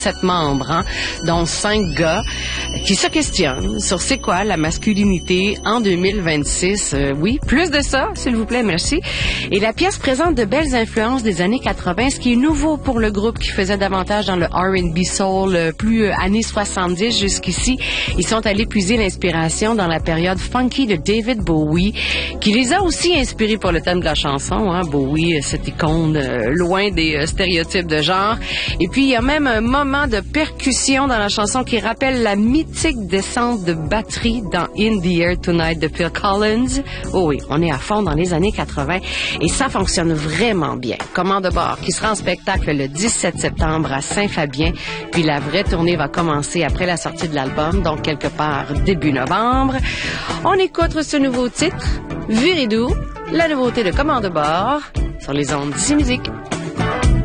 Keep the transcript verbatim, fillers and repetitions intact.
sept membres, hein, dont cinq gars, qui se questionnent sur c'est quoi la masculinité en deux mille vingt-six. Euh, oui, plus de ça, s'il vous plaît, merci. Et la pièce présente de belles influences des années quatre-vingts, ce qui est nouveau pour le groupe qui faisait davantage dans le R and B soul, euh, plus euh, années soixante-dix jusqu'ici. Ils sont allés puiser l'inspiration dans la période funky de David Bowie, qui les a aussi inspirés pour le thème de la chanson. Hein, Bowie, cette icône euh, loin des euh, stéréotypes de genre. Et puis, il y a même un moment de percussion dans la chanson qui rappelle la mythique descente de batterie dans In the Air Tonight de Phil Collins. Oh oui, on est à fond dans les années quatre-vingts et ça fonctionne vraiment bien. Commande de bord qui sera en spectacle le dix-sept septembre à Saint-Fabien, puis la vraie tournée va commencer après la sortie de l'album, donc quelque part début novembre. On écoute ce nouveau titre, Viridou, la nouveauté de Commande de bord sur les ondes d'Ici Musique.